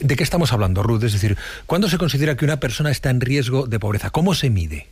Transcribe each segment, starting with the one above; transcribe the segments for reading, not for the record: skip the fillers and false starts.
¿De qué estamos hablando, Ruth? Es decir, ¿cuándo se considera que una persona está en riesgo de pobreza? ¿Cómo se mide?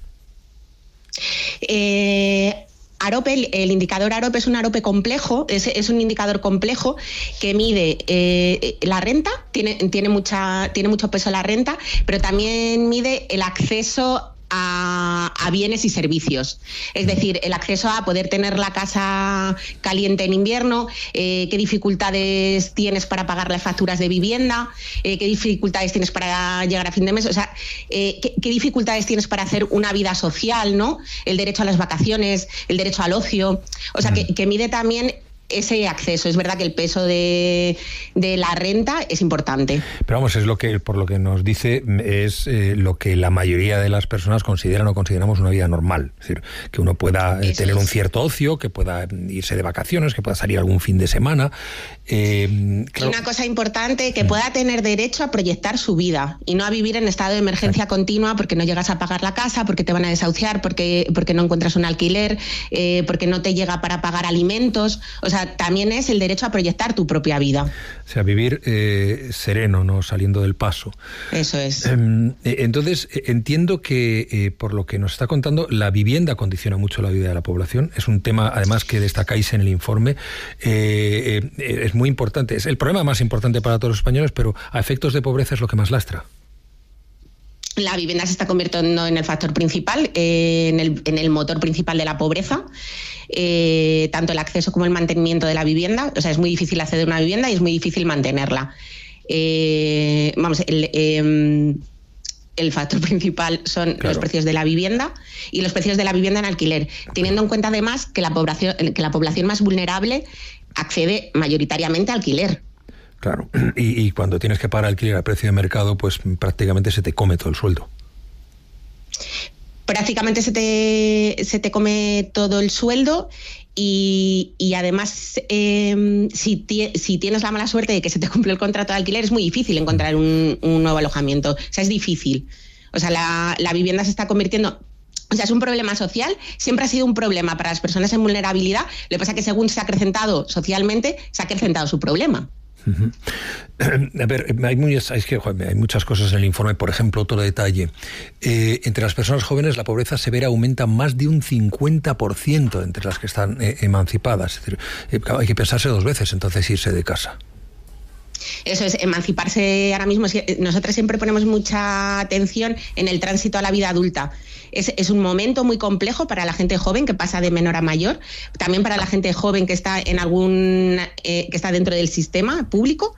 AROPE, el indicador AROPE es un AROPE complejo, es un indicador complejo que mide la renta, tiene mucho peso la renta, pero también mide el acceso a bienes y servicios. Es decir, el acceso a poder tener la casa caliente en invierno, qué dificultades tienes para pagar las facturas de vivienda, qué dificultades tienes para llegar a fin de mes, o sea, qué dificultades tienes para hacer una vida social, ¿no? El derecho a las vacaciones, el derecho al ocio, o sea, que mide también ese acceso. Es verdad que el peso de la renta es importante. Pero vamos, es por lo que nos dice, es lo que la mayoría de las personas consideran o consideramos una vida normal. Es decir, que uno pueda tener un cierto ocio, que pueda irse de vacaciones, que pueda salir algún fin de semana. Claro. Y una cosa importante, que pueda tener derecho a proyectar su vida y no a vivir en estado de emergencia continua porque no llegas a pagar la casa, porque te van a desahuciar, porque no encuentras un alquiler, porque no te llega para pagar alimentos. O sea, también es el derecho a proyectar tu propia vida. O sea, vivir sereno, no saliendo del paso. Eso es. Entonces, entiendo que, por lo que nos está contando, la vivienda condiciona mucho la vida de la población. Es un tema, además, que destacáis en el informe. Es muy importante. Es el problema más importante para todos los españoles, pero a efectos de pobreza es lo que más lastra. La vivienda se está convirtiendo en el factor principal, en el motor principal de la pobreza. Tanto el acceso como el mantenimiento de la vivienda. O sea, es muy difícil acceder a una vivienda y es muy difícil mantenerla. El factor principal son los precios de la vivienda y los precios de la vivienda en alquiler, teniendo en cuenta además que la población más vulnerable accede mayoritariamente a alquiler. Claro, y cuando tienes que pagar alquiler a precio de mercado, pues prácticamente se te come todo el sueldo. Prácticamente se te come todo el sueldo y además si tienes la mala suerte de que se te cumple el contrato de alquiler, es muy difícil encontrar un nuevo alojamiento. O sea, es difícil. O sea, la vivienda se está convirtiendo... O sea, es un problema social, siempre ha sido un problema para las personas en vulnerabilidad. Lo que pasa es que según se ha acrecentado socialmente, se ha acrecentado su problema. Uh-huh. A ver, hay muchas cosas en el informe. Por ejemplo, otro detalle, entre las personas jóvenes la pobreza severa aumenta más de un 50% entre las que están emancipadas. Es decir, hay que pensarse dos veces entonces irse de casa. Eso es, emanciparse ahora mismo. Nosotros siempre ponemos mucha atención en el tránsito a la vida adulta. Es un momento muy complejo para la gente joven que pasa de menor a mayor, también para la gente joven que está que está dentro del sistema público.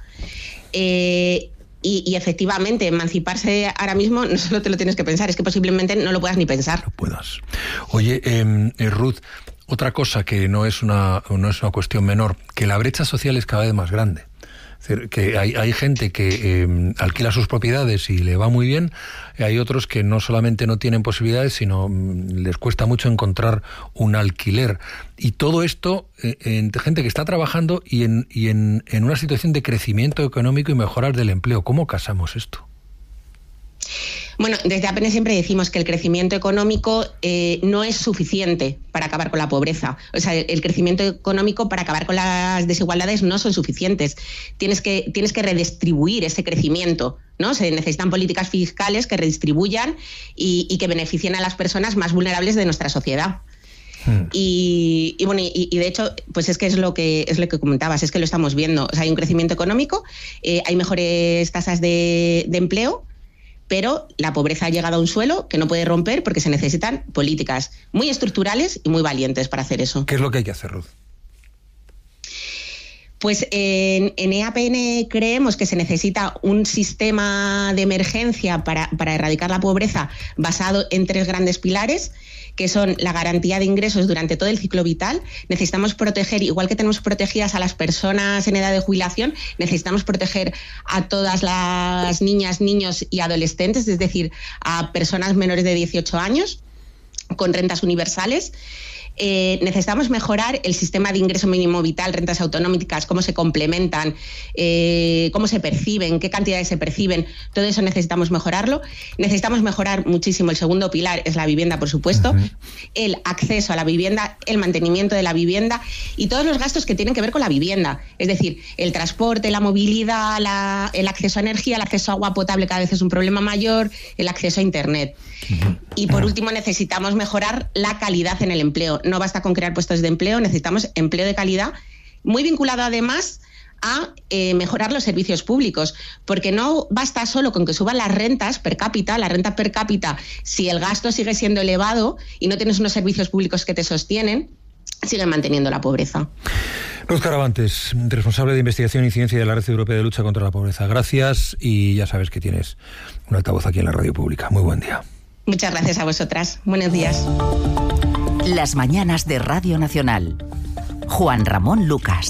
Y efectivamente, emanciparse ahora mismo no solo te lo tienes que pensar, es que posiblemente no lo puedas ni pensar. No puedas. Oye, Ruth, otra cosa que no es una cuestión menor, que la brecha social es cada vez más grande. Es decir, que hay gente que alquila sus propiedades y le va muy bien, hay otros que no solamente no tienen posibilidades, sino les cuesta mucho encontrar un alquiler. Y todo esto entre gente que está trabajando y en una situación de crecimiento económico y mejoras del empleo. ¿Cómo casamos esto? Bueno, desde APN siempre decimos que el crecimiento económico no es suficiente para acabar con la pobreza. O sea, el crecimiento económico para acabar con las desigualdades no son suficientes. Tienes que redistribuir ese crecimiento, ¿no? Se necesitan políticas fiscales que redistribuyan y que beneficien a las personas más vulnerables de nuestra sociedad. Y de hecho, pues es lo que comentabas, es que lo estamos viendo. O sea, hay un crecimiento económico, hay mejores tasas de empleo, pero la pobreza ha llegado a un suelo que no puede romper porque se necesitan políticas muy estructurales y muy valientes para hacer eso. ¿Qué es lo que hay que hacer, Ruth? Pues en EAPN creemos que se necesita un sistema de emergencia para erradicar la pobreza basado en 3 grandes pilares, que son la garantía de ingresos durante todo el ciclo vital. Necesitamos proteger, igual que tenemos protegidas a las personas en edad de jubilación, necesitamos proteger a todas las niñas, niños y adolescentes, es decir, a personas menores de 18 años con rentas universales. necesitamos mejorar el sistema de ingreso mínimo vital, rentas autonómicas, cómo se complementan, cómo se perciben, qué cantidades se perciben. Todo eso necesitamos mejorarlo. Necesitamos mejorar muchísimo. El segundo pilar es la vivienda, por supuesto, el acceso a la vivienda, el mantenimiento de la vivienda y todos los gastos que tienen que ver con la vivienda. Es decir, el transporte, la movilidad, el acceso a energía, el acceso a agua potable cada vez es un problema mayor, el acceso a Internet. Y por último, necesitamos mejorar la calidad en el empleo. No basta con crear puestos de empleo, necesitamos empleo de calidad, muy vinculado además a mejorar los servicios públicos, porque no basta solo con que suban las rentas per cápita, la renta per cápita, si el gasto sigue siendo elevado y no tienes unos servicios públicos que te sostienen, siguen manteniendo la pobreza. Ruth Caravantes, responsable de investigación y ciencia de la Red Europea de Lucha contra la Pobreza. Gracias, y ya sabes que tienes un altavoz aquí en la radio pública. Muy buen día. Muchas gracias a vosotras. Buenos días. Las mañanas de Radio Nacional. Juan Ramón Lucas.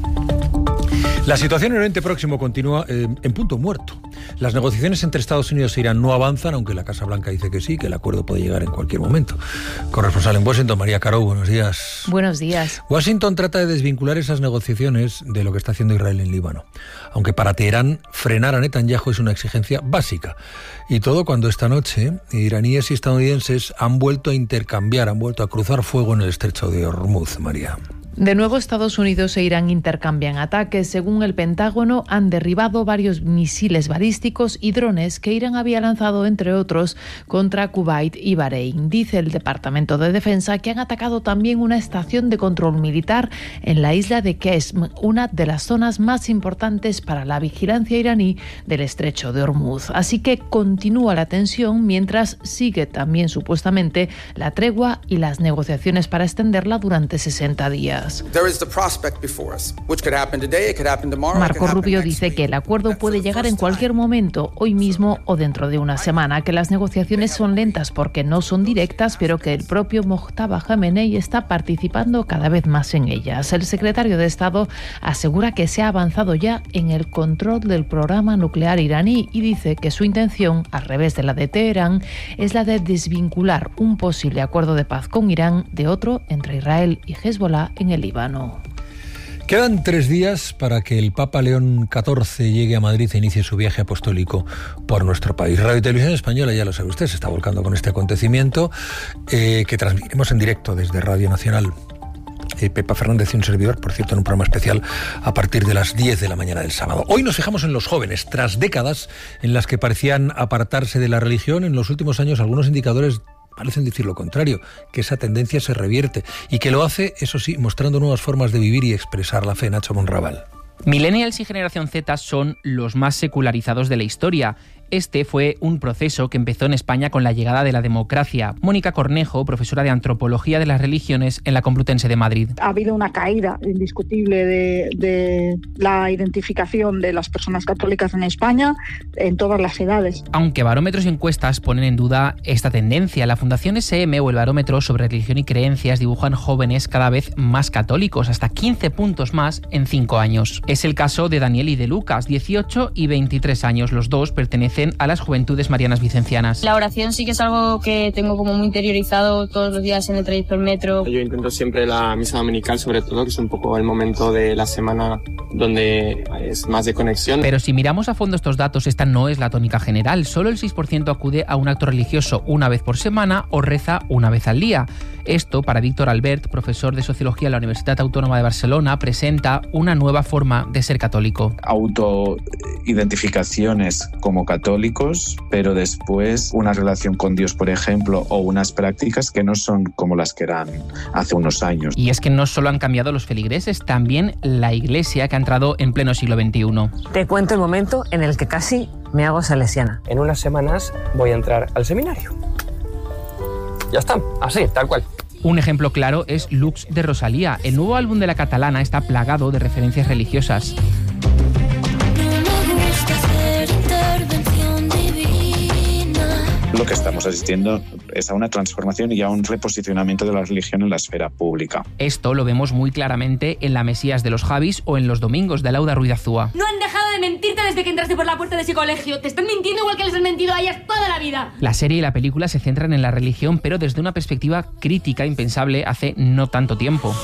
La situación en Oriente Próximo continúa en punto muerto. Las negociaciones entre Estados Unidos e Irán no avanzan, aunque la Casa Blanca dice que sí, que el acuerdo puede llegar en cualquier momento. Corresponsal en Washington, María Caro, buenos días. Buenos días. Washington trata de desvincular esas negociaciones de lo que está haciendo Israel en Líbano. Aunque para Teherán frenar a Netanyahu es una exigencia básica. Y todo cuando esta noche iraníes y estadounidenses han vuelto a cruzar fuego en el estrecho de Hormuz, María. De nuevo, Estados Unidos e Irán intercambian ataques. Según el Pentágono, han derribado varios misiles balísticos y drones que Irán había lanzado, entre otros, contra Kuwait y Bahrein. Dice el Departamento de Defensa que han atacado también una estación de control militar en la isla de Qeshm, una de las zonas más importantes para la vigilancia iraní del estrecho de Hormuz. Así que continúa la tensión mientras sigue también supuestamente la tregua y las negociaciones para extenderla durante 60 días. Marco Rubio dice que el acuerdo puede llegar en cualquier momento, hoy mismo o dentro de una semana, que las negociaciones son lentas porque no son directas, pero que el propio Mojtaba Khamenei está participando cada vez más en ellas. El secretario de Estado asegura que se ha avanzado ya en el control del programa nuclear iraní y dice que su intención, al revés de la de Teherán, es la de desvincular un posible acuerdo de paz con Irán de otro entre Israel y Hezbollah en el Líbano. Quedan 3 días para que el Papa León XIV llegue a Madrid e inicie su viaje apostólico por nuestro país. Radio y Televisión Española, ya lo sabe usted, se está volcando con este acontecimiento que transmitiremos en directo desde Radio Nacional. Pepa Fernández y un servidor, por cierto, en un programa especial a partir de las 10 de la mañana del sábado. Hoy nos fijamos en los jóvenes. Tras décadas en las que parecían apartarse de la religión, en los últimos años algunos indicadores parecen decir lo contrario, que esa tendencia se revierte y que lo hace, eso sí, mostrando nuevas formas de vivir y expresar la fe. Nacho Monraval. Millennials y Generación Z son los más secularizados de la historia. Este fue un proceso que empezó en España con la llegada de la democracia. Mónica Cornejo, profesora de Antropología de las Religiones en la Complutense de Madrid. Ha habido una caída indiscutible de la identificación de las personas católicas en España en todas las edades. Aunque barómetros y encuestas ponen en duda esta tendencia, la Fundación SM o el Barómetro sobre Religión y Creencias dibujan jóvenes cada vez más católicos, hasta 15 puntos más en 5 años. Es el caso de Daniel y de Lucas, 18 y 23 años. Los dos pertenecen a las Juventudes Marianas Vicencianas. La oración sí que es algo que tengo como muy interiorizado todos los días en el trayecto del metro. Yo intento siempre la misa dominical, sobre todo, que es un poco el momento de la semana donde es más de conexión. Pero si miramos a fondo estos datos, esta no es la tónica general. Solo el 6% acude a un acto religioso una vez por semana o reza una vez al día. Esto, para Víctor Albert, profesor de Sociología en la Universidad Autónoma de Barcelona, presenta una nueva forma de ser católico. Autoidentificaciones como católicos, pero después una relación con Dios, por ejemplo, o unas prácticas que no son como las que eran hace unos años. Y es que no solo han cambiado los feligreses, también la Iglesia, que ha entrado en pleno siglo XXI. Te cuento el momento en el que casi me hago salesiana. En unas semanas voy a entrar al seminario. Ya está, así, tal cual. Un ejemplo claro es Lux de Rosalía. El nuevo álbum de la catalana está plagado de referencias religiosas. Lo que está estamos asistiendo es a una transformación y a un reposicionamiento de la religión en la esfera pública. Esto lo vemos muy claramente en La Mesías de los Javis o en Los Domingos de Lauda Ruiz Azúa. No han dejado de mentirte desde que entraste por la puerta de ese colegio. Te están mintiendo igual que les han mentido a ellas toda la vida. La serie y la película se centran en la religión, pero desde una perspectiva crítica impensable hace no tanto tiempo.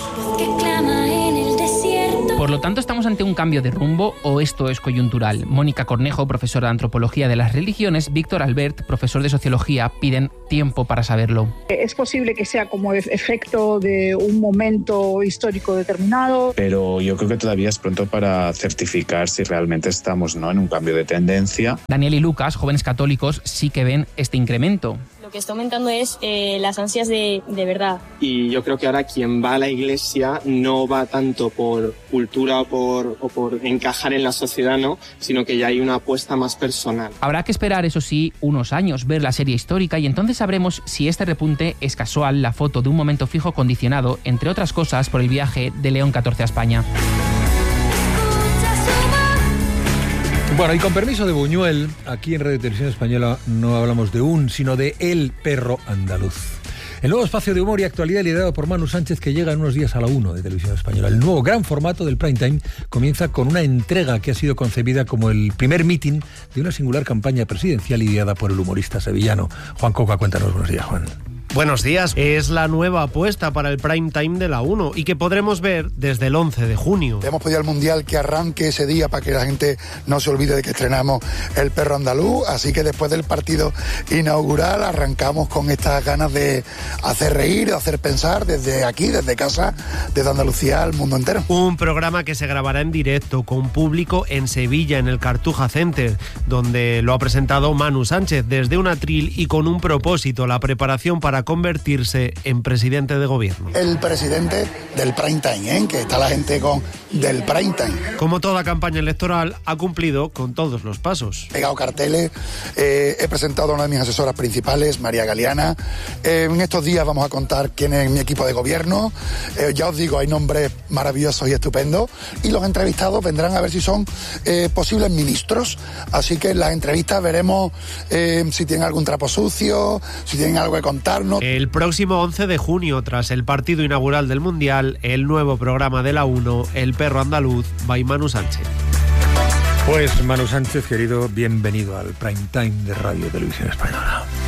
Por lo tanto, ¿estamos ante un cambio de rumbo o esto es coyuntural? Mónica Cornejo, profesora de Antropología de las Religiones, Víctor Albert, profesor de Sociología, piden tiempo para saberlo. Es posible que sea como efecto de un momento histórico determinado. Pero yo creo que todavía es pronto para certificar si realmente estamos, ¿no?, en un cambio de tendencia. Daniel y Lucas, jóvenes católicos, sí que ven este incremento. Lo que está aumentando es las ansias de verdad. Y yo creo que ahora quien va a la iglesia no va tanto por cultura o por encajar en la sociedad, ¿no?, sino que ya hay una apuesta más personal. Habrá que esperar, eso sí, unos años, ver la serie histórica y entonces sabremos si este repunte es casual, la foto de un momento fijo condicionado, entre otras cosas, por el viaje de León XIV a España. Bueno, y con permiso de Buñuel, aquí en Radio Televisión Española no hablamos de sino de El Perro Andaluz. El nuevo espacio de humor y actualidad liderado por Manu Sánchez, que llega en unos días a la 1 de Televisión Española. El nuevo gran formato del prime time comienza con una entrega que ha sido concebida como el primer meeting de una singular campaña presidencial ideada por el humorista sevillano. Juan Coca, cuéntanos. Buenos días, Juan. Buenos días. Es la nueva apuesta para el prime time de la 1 y que podremos ver desde el 11 de junio. Hemos pedido al Mundial que arranque ese día para que la gente no se olvide de que estrenamos El Perro Andaluz, así que después del partido inaugural arrancamos con estas ganas de hacer reír, de hacer pensar desde aquí, desde casa, desde Andalucía al mundo entero. Un programa que se grabará en directo con público en Sevilla, en el Cartuja Center, donde lo ha presentado Manu Sánchez desde un atril y con un propósito, la preparación para convertirse en presidente de gobierno. El presidente del prime time, que está la gente con del prime time. Como toda campaña electoral, ha cumplido con todos los pasos. He pegado carteles, he presentado a una de mis asesoras principales, María Galeana. En estos días vamos a contar quién es mi equipo de gobierno. Ya os digo, hay nombres maravillosos y estupendos. Y los entrevistados vendrán a ver si son posibles ministros. Así que en las entrevistas veremos si tienen algún trapo sucio, si tienen algo que contarnos. El próximo 11 de junio, tras el partido inaugural del Mundial, el nuevo programa de la 1, El Perro Andaluz, by Manu Sánchez. Pues Manu Sánchez, querido, bienvenido al prime time de Radio Televisión Española.